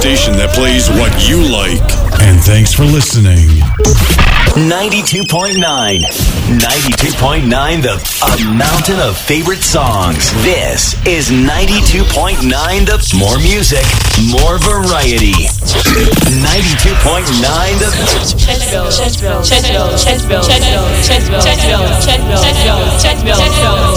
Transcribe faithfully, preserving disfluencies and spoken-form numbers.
station that plays what you like. And thanks for listening. ninety-two point nine. ninety-two point nine, the a mountain of favorite songs. This is ninety-two point nine, the more music, more variety. ninety-two point nine, the Chesterville, Chesterville, Chesterville, Chesterville, Chesterville, Chesterville, Chesterville, Chesterville, Chesterville, Chesterville.